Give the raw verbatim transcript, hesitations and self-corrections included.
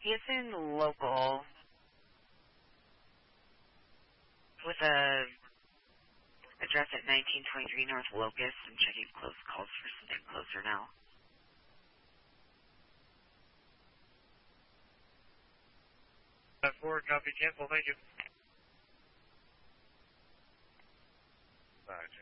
Houston local with a address at nineteen twenty-three North Locust. I'm checking close calls for something closer now. Four, copy, cancel, thank you. Alright,